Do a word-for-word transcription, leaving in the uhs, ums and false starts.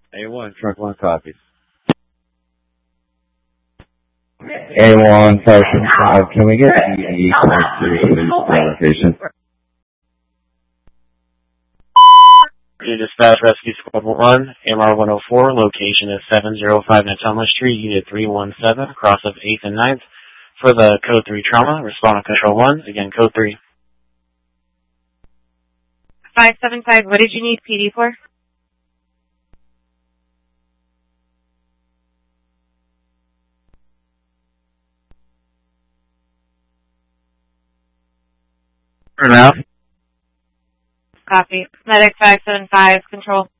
A one, truck one copies. A one, five seven five, can we get the E location? You dispatch rescue squad one, M R one oh four, location is seven oh five Natoma Street, unit three one seven, cross of eighth and ninth. For the code three trauma, respond to control one, again code three. five seven five, what did you need P D for? Turn out. Copy. Medic five seven five, control.